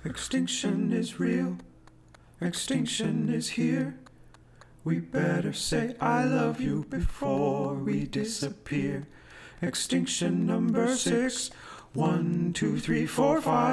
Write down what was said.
Extinction is real. Extinction is here. We better say I love you before we disappear. Extinction number 6. 1, 2, 3, 4, 5.